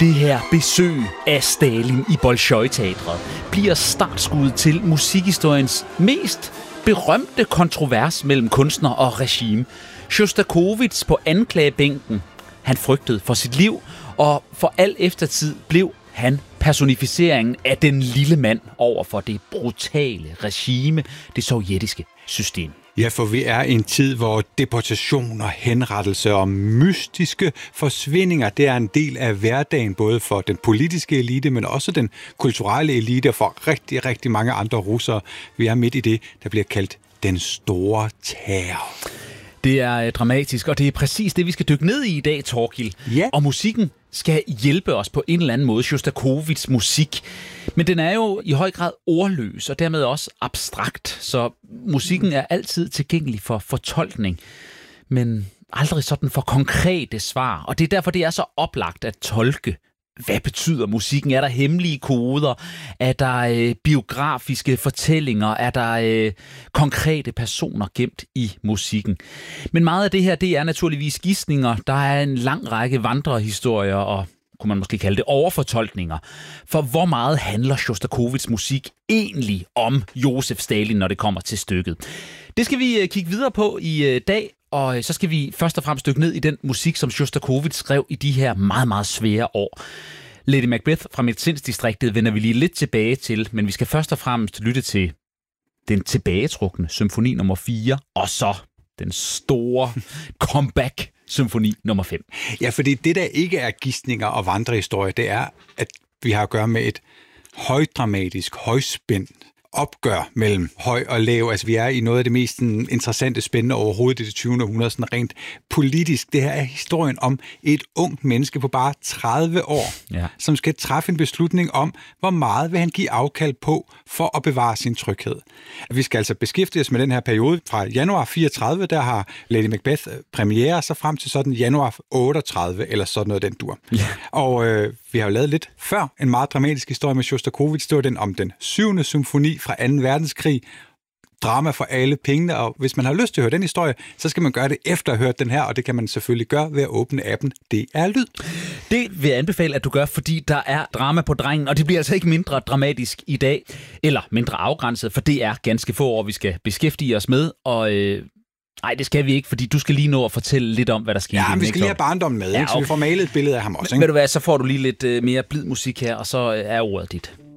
Det her besøg af Stalin i Bolshoi-teatret bliver startskuddet til musikhistoriens mest berømte kontrovers mellem kunstner og regime. Sjostakovitj på anklagebænken. Han frygtede for sit liv, og for al eftertid blev han personificeringen af den lille mand over for det brutale regime, det sovjetiske system. Ja, for vi er i en tid, hvor deportationer, henrettelser og mystiske forsvindinger, det er en del af hverdagen, både for den politiske elite, men også den kulturelle elite, og for rigtig, rigtig mange andre russere. Vi er midt i det, der bliver kaldt den store terror. Det er dramatisk, og det er præcis det, vi skal dykke ned i dag, Torkild. Ja. Og musikken skal hjælpe os på en eller anden måde. Sjostakovitjs musik. Men den er jo i høj grad ordløs, og dermed også abstrakt. Så musikken er altid tilgængelig for fortolkning, men aldrig sådan for konkrete svar. Og det er derfor, det er så oplagt at tolke. Hvad betyder musikken? Er der hemmelige koder? Er der biografiske fortællinger? Er der konkrete personer gemt i musikken? Men meget af det her, det er naturligvis gisninger. Der er en lang række vandrehistorier og, kunne man måske kalde det, overfortolkninger. For hvor meget handler Sjostakovitjs musik egentlig om Josef Stalin, når det kommer til stykket? Det skal vi kigge videre på i dag. Og så skal vi først og fremmest dykke ned i den musik, som Sjostakovitj skrev i de her meget, meget svære år. Lady Macbeth fra Midtsindsdistriktet vender vi lige lidt tilbage til, men vi skal først og fremmest lytte til den tilbagetrukne symfoni nummer 4, og så den store comeback-symfoni nummer 5. Ja, fordi det, der ikke er gisninger og vandrehistorier, det er, at vi har at gøre med et højdramatisk, højspændt opgør mellem høj og lav. Altså, vi er i noget af det mest interessante, spændende overhovedet i det 20. århundrede, sådan rent politisk. Det her er historien om et ungt menneske på bare 30 år, som skal træffe en beslutning om, hvor meget vil han give afkald på for at bevare sin tryghed. Vi skal altså beskæftige os med den her periode fra januar 34, der har Lady Macbeth premiere, så frem til sådan januar 38, eller sådan noget den dur. Ja. Og vi har jo lavet lidt før en meget dramatisk historie med Sjostakovitj. Det var den om den 7. symfoni fra 2. verdenskrig. Drama for alle pengene, og hvis man har lyst til at høre den historie, så skal man gøre det efter at have hørt den her, og det kan man selvfølgelig gøre ved at åbne appen DR Lyd. Det vil jeg anbefale, at du gør, fordi der er drama på drengen, og det bliver altså ikke mindre dramatisk i dag, eller mindre afgrænset, for det er ganske få år, vi skal beskæftige os med, og nej, det skal vi ikke, fordi du skal lige nå at fortælle lidt om, hvad der sker. Ja, vi skal lige have barndommen med, så vi får malet et billede af ham også. Ved du hvad, så får du lige lidt mere blid musik her, og så er ordet dit.